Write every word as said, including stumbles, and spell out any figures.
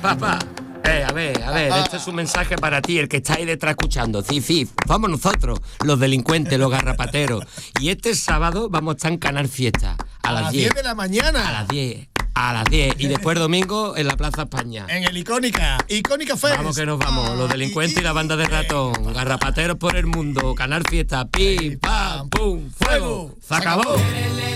papá. Eh, a ver, a ver, este es un mensaje para ti, el que está ahí detrás escuchando. Sí, sí, vamos nosotros, los delincuentes, los garrapateros. Y este sábado vamos a estar en Canal Fiesta. A, A las las diez. diez de la mañana. A las diez. A las diez. Y después domingo en la Plaza España. En el Icónica. Icónica Fest. Vamos que nos vamos. Los delincuentes y la banda de ratón. Garrapateros por el mundo. Canal Fiesta. Pim, pam, pum, fuego. Se acabó.